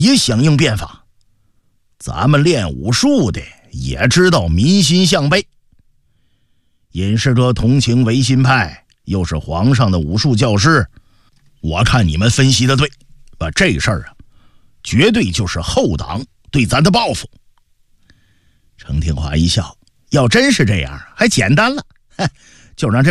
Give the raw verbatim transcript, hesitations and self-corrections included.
也响应变法。咱们练武术的也知道民心向背。尹侍者同情维新派，又是皇上的武术教师，我看你们分析的对，把这事儿啊，绝对就是后党对咱的报复。程廷华一笑，要真是这样，还简单了，就让这